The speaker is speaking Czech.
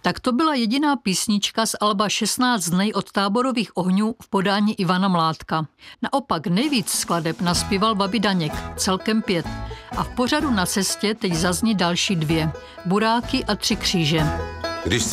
Tak to byla jediná písnička z alba 16 dní od Táborových ohňů v podání Ivana Mládka. Naopak nejvíc skladeb naspíval Babi Daněk, celkem 5. A v pořadu Na cestě teď zazní další 2. Buráky a 3 kříže. Když